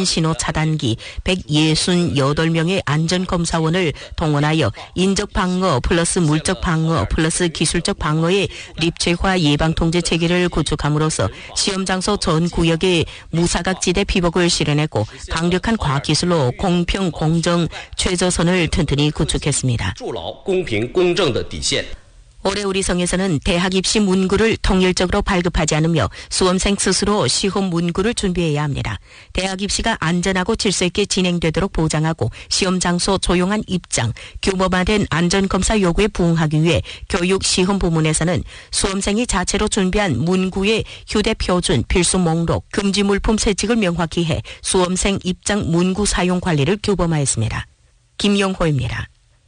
통신 신호 차단기 168명의 안전검사원을 동원하여 인적 방어 플러스 물적 방어 플러스 기술적 방어의 립체화 예방 통제 체계를 구축함으로써 시험 장소 전 구역의 무사각지대 피복을 실현했고 강력한 과학기술로 공평 공정 최저선을 튼튼히 구축했습니다. 올해 우리 성에서는 대학 입시 문구를 통일적으로 발급하지 않으며 수험생 스스로 시험 문구를 준비해야 합니다. 대학 입시가 안전하고 질서 있게 진행되도록 보장하고 시험 장소 조용한 입장, 규모화된 안전검사 요구에 부응하기 위해 교육 시험 부문에서는 수험생이 자체로 준비한 문구의 휴대표준, 필수 목록, 금지 물품 세칙을 명확히 해 수험생 입장 문구 사용 관리를 규범화했습니다. 김용호입니다.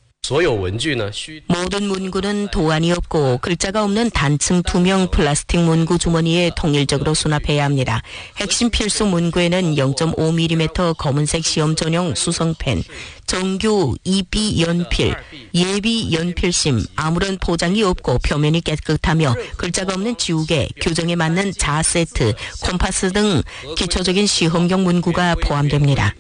모든 문구는 도안이 없고 글자가 없는 단층 투명 플라스틱 문구 주머니에 통일적으로 수납해야 합니다. 핵심 필수 문구에는 0.5mm 검은색 시험 전용 수성펜, 정규 EB 연필, 예비 연필심, 아무런 포장이 없고 표면이 깨끗하며 글자가 없는 지우개, 규정에 맞는 자 세트, 콤파스 등 기초적인 시험용 문구가 포함됩니다.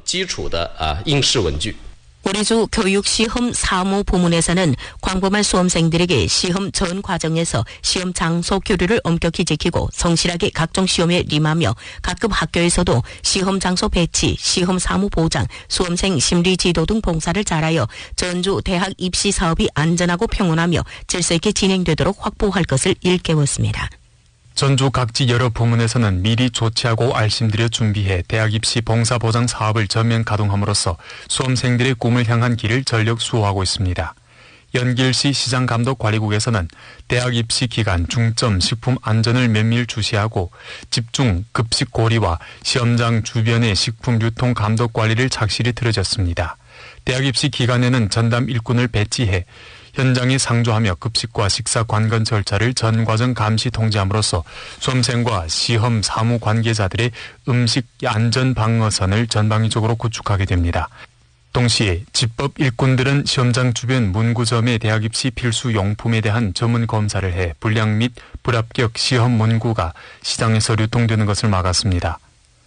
우리 주 교육시험 사무 부문에서는 광범한 수험생들에게 시험 전 과정에서 시험 장소 교류를 엄격히 지키고 성실하게 각종 시험에 임하며 각급 학교에서도 시험 장소 배치, 시험 사무 보장, 수험생 심리 지도 등 봉사를 잘하여 전주 대학 입시 사업이 안전하고 평온하며 질서 있게 진행되도록 확보할 것을 일깨웠습니다. 전주 각지 여러 부문에서는 미리 조치하고 알심들여 준비해 대학 입시 봉사보장 사업을 전면 가동함으로써 수험생들의 꿈을 향한 길을 전력 수호하고 있습니다. 연길시 시장감독관리국에서는 대학 입시 기간 중점 식품 안전을 면밀 주시하고 집중 급식 고리와 시험장 주변의 식품 유통 감독 관리를 착실히 틀어졌습니다. 대학 입시 기간에는 전담 일꾼을 배치해 현장에 상주하며 급식과 식사 관건 절차를 전 과정 감시 통제함으로써 수험생과 시험 사무 관계자들의 음식 안전 방어선을 전방위적으로 구축하게 됩니다. 동시에 집법 일꾼들은 시험장 주변 문구점의 대학 입시 필수 용품에 대한 전문 검사를 해 불량 및 불합격 시험 문구가 시장에서 유통되는 것을 막았습니다.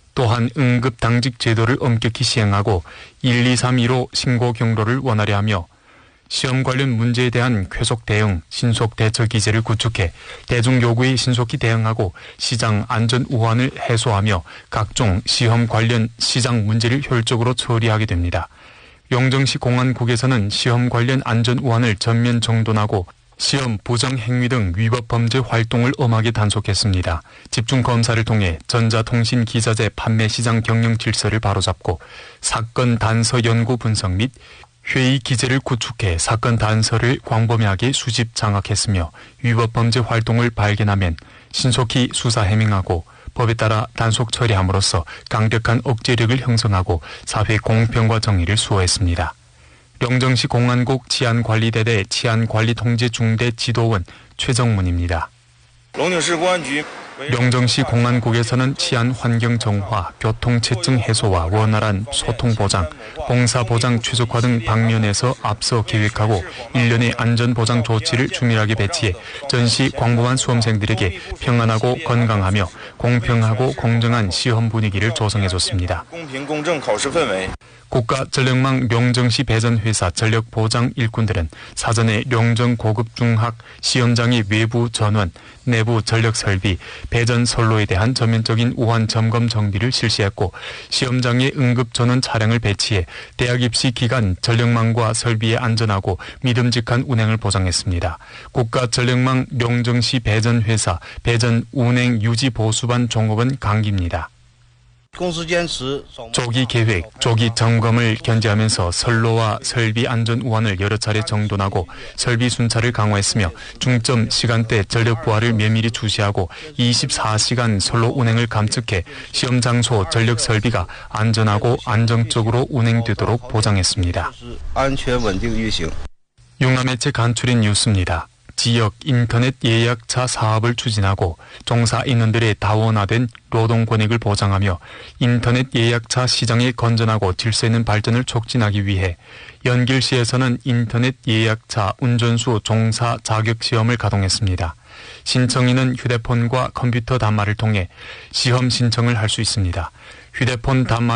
또한 응급 당직 제도를 엄격히 시행하고 1231호 신고 경로를 원활히 하며 시험 관련 문제에 대한 쾌속 대응, 신속 대처 기제를 구축해 대중 요구에 신속히 대응하고 시장 안전 우환을 해소하며 각종 시험 관련 시장 문제를 효율적으로 처리하게 됩니다. 영정시 공안국에서는 시험 관련 안전 우환을 전면 정돈하고 시험 부정 행위 등 위법 범죄 활동을 엄하게 단속했습니다. 집중 검사를 통해 전자통신 기자재 판매 시장 경영 질서를 바로잡고 사건 단서 연구 분석 및 회의 기제를 구축해 사건 단서를 광범위하게 수집 장악했으며 위법 범죄 활동을 발견하면 신속히 수사 해명하고 법에 따라 단속 처리함으로써 강력한 억제력을 형성하고 사회 공평과 정의를 수호했습니다. 영정시 공안국 치안관리대대 치안관리통제중대 지도원 최정문입니다. 영정시 공안국에서는 치안 환경 정화, 교통체증 해소와 원활한 소통 보장, 봉사 보장 최적화 등 방면에서 앞서 계획하고 일련의 안전 보장 조치를 주밀하게 배치해 전시 광범한 수험생들에게 평안하고 건강하며 공평하고 공정한 시험 분위기를 조성해줬습니다. 국가전력망 영정시 배전회사 전력보장 일꾼들은 사전에 영정 고급 중학 시험장의 외부 전원, 내부 전력 설비, 배전 선로에 대한 전면적인 우환 점검 정비를 실시했고 시험장에 응급 전원 차량을 배치해 대학 입시 기간 전력망과 설비의 안전하고 믿음직한 운행을 보장했습니다. 국가전력망 영정시 배전회사 배전 운행 유지 보수반 종업원 강기입니다. 조기 계획, 조기 점검을 견제하면서 선로와 설비 안전 우환을 여러 차례 정돈하고 설비 순찰을 강화했으며 중점 시간대 전력 부하를 면밀히 주시하고 24시간 선로 운행을 감축해 시험 장소 전력 설비가 안전하고 안정적으로 운행되도록 보장했습니다. 융남매체 간추린 뉴스입니다. 지역 인터넷 예약차 사업을 추진하고 종사 인원들의 다원화된 노동 권익을 보장하며 인터넷 예약차 시장의 건전하고 질서 있는 발전을 촉진하기 위해 연길시에서는 인터넷 예약차 운전수 종사 자격 시험을 가동했습니다. 신청인은 휴대폰과 컴퓨터 단말을 통해 시험 신청을 할 수 있습니다. 휴대폰 단말